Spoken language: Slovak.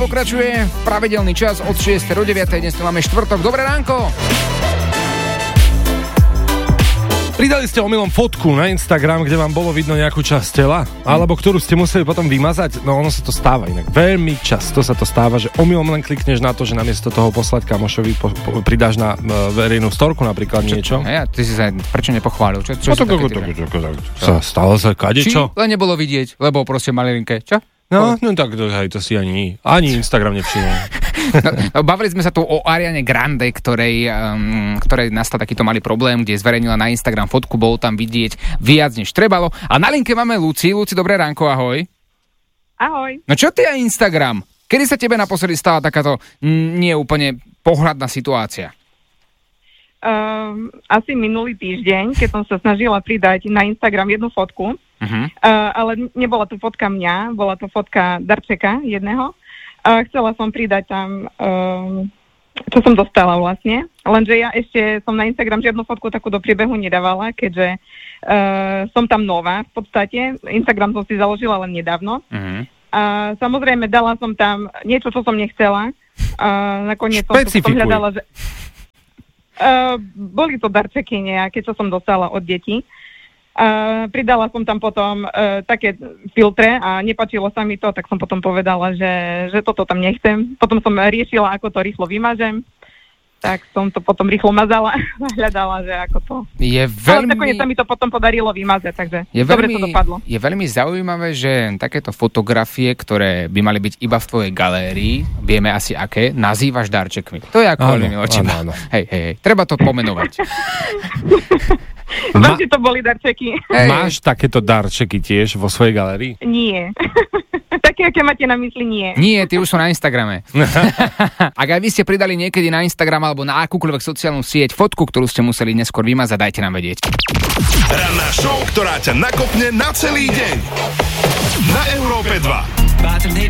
Pokračuje pravidelný čas od 6. do 9. Dnes tu máme štvrtok. Dobré ránko! Pridali ste omylom fotku na Instagram, kde vám bolo vidno nejakú časť tela, alebo ktorú ste museli potom vymazať. No ono sa to stáva inak. Veľmi často sa to stáva, že omylom len klikneš na to, že namiesto toho poslať kamošovi pridáš na verejnú storku napríklad niečo. Ja, ty si sa prečo nepochválil? Čo sa stalo sa kadečo? Či len nebolo vidieť, lebo proste mali linke. Čo? No tak to si ani Instagram nevšimol. No, bavili sme sa tu o Ariane Grande, ktorej nastal takýto malý problém, kde zverejnila na Instagram fotku, bol tam vidieť viac než trebalo. A na linke máme Luci. Luci, dobré ránko, ahoj. Ahoj. No čo ty a Instagram? Kedy sa tebe naposledy stala takáto nie úplne pohľadná situácia? Asi minulý týždeň, keď som sa snažila pridať na Instagram jednu fotku, ale nebola to fotka mňa, bola to fotka darčeka jedného. Chcela som pridať tam, čo som dostala vlastne, lenže ja ešte som na Instagram žiadnu fotku takú do priebehu nedávala, keďže som tam nová v podstate. Instagram som si založila len nedávno. A samozrejme dala som tam niečo, čo som nechcela. Nakoniec som hľadala, že... boli to darčeky nejaké, čo som dostala od detí. Pridala som tam potom také filtre a nepačilo sa mi to, tak som potom povedala, že toto tam nechcem. Potom som riešila, ako to rýchlo vymažem. Tak som to potom rýchlo mazala a hľadala, že ako to... Ale nakoniec sa mi to potom podarilo vymazať, takže dobre to dopadlo. Je veľmi zaujímavé, že takéto fotografie, ktoré by mali byť iba v tvojej galérii, vieme asi aké, nazývaš darčekmi. To je ako očima. Hej, treba to pomenovať. Vážne to boli darčeky. Máš takéto darčeky tiež vo svojej galérii? Nie. Také, aké máte na mysli, nie. Nie, tie už sú na Instagrame. Ak aj vy ste pridali niekedy na Instagram alebo na akúkoľvek sociálnu sieť fotku, ktorú ste museli neskôr vymazať, dajte nám vedieť. Ranná show, ktorá ťa nakopne na celý deň. Na Európe 2.